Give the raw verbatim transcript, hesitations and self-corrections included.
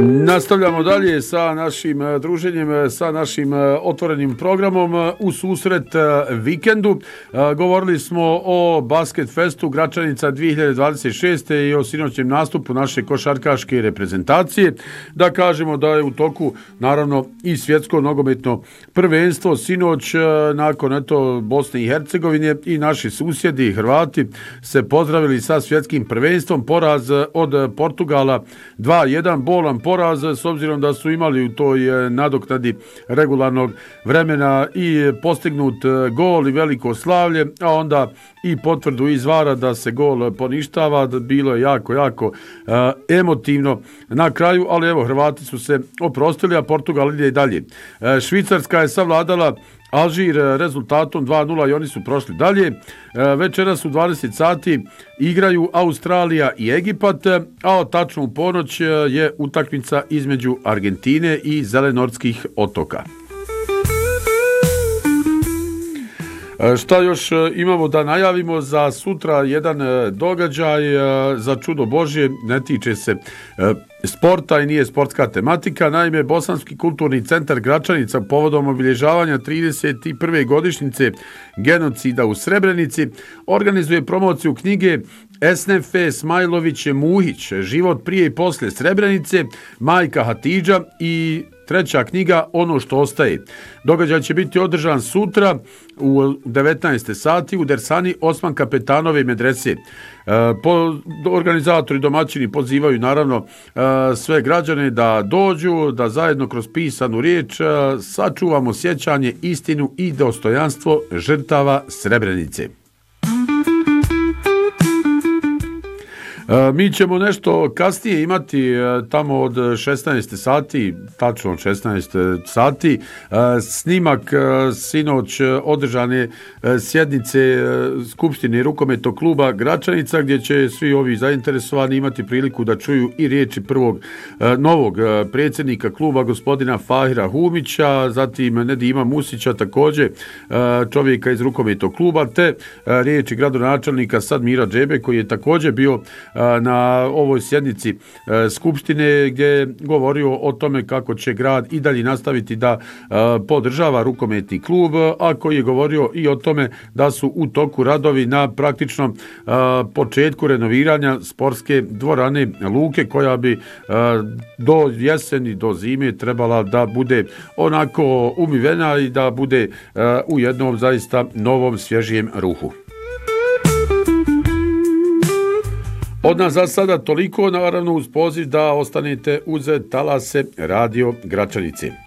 Nastavljamo dalje sa našim druženjem, sa našim otvorenim programom u susret vikendu. Govorili smo o Basket Festu Gračanica dvije hiljade dvadeset šeste i o sinoćem nastupu naše košarkaške reprezentacije. Da kažemo da je u toku naravno i svjetsko nogometno prvenstvo. Sinoć nakon eto Bosne i Hercegovine i naši susjedi Hrvati se pozdravili sa svjetskim prvenstvom. Poraz od Portugala dva jedan, bolan poraz s obzirom da su imali u toj nadoknadi regularnog vremena i postignut gol i veliko slavlje, a onda i potvrdu iz vara da se gol poništava. Bilo je jako, jako uh, emotivno na kraju, ali evo Hrvati su se oprostili, a Portugal ide i dalje. Uh, Švicarska je savladala Alžir rezultatom dva nula i oni su prošli dalje. Večeras u dvadeset sati igraju Australija i Egipat, a tačno u ponoć je utakmica između Argentine i Zelenortskih otoka. Šta još imamo da najavimo za sutra? Jedan događaj za čudo Božje, ne tiče se sporta i nije sportska tematika. Naime, Bosanski kulturni centar Gračanica povodom obilježavanja trideset prve godišnjice genocida u Srebrenici organizuje promociju knjige Esnefe Smajlović Muhić, Život prije i poslije Srebrenice, Majka Hatidža i treća knjiga Ono što ostaje. Događaj će biti održan sutra u devetnaest sati u Dersani Osman Kapetanove medrese. Po, organizatori domaćini pozivaju naravno sve građane da dođu, da zajedno kroz pisanu riječ sačuvamo sjećanje, istinu i dostojanstvo žrtava Srebrenice. Mi ćemo nešto kasnije imati tamo od šesnaest sati, tačno od šesnaest sati, snimak sinoć održane sjednice Skupštine rukometnog kluba Gračanica, gdje će svi ovi zainteresovani imati priliku da čuju i riječi prvog novog predsjednika kluba, gospodina Fahira Humića, zatim Nedima Musića, također čovjeka iz rukometnog kluba, te riječi gradonačelnika Sadmira Džebe, koji je također bio na ovoj sjednici Skupštine, gdje je govorio o tome kako će grad i dalje nastaviti da podržava rukometni klub, a koji je govorio i o tome da su u toku radovi na praktičnom početku renoviranja sportske dvorane Luke, koja bi do jeseni, do zime trebala da bude onako umivena i da bude u jednom zaista novom svježijem ruhu. Od nas za sada toliko, naravno uz poziv da ostanete uz talase Radio Gračanice.